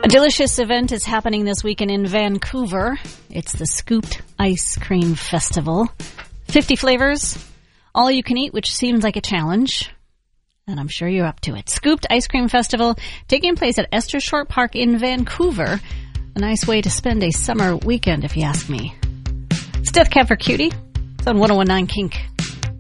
A delicious event is happening this weekend in Vancouver. It's the Scooped Ice Cream Festival. 50 flavors, all you can eat, which seems like a challenge. And I'm sure you're up to it. Scooped Ice Cream Festival taking place at Esther Short Park in Vancouver. A nice way to spend a summer weekend, if you ask me. It's Death Cab for Cutie. It's on 101.9 Kink.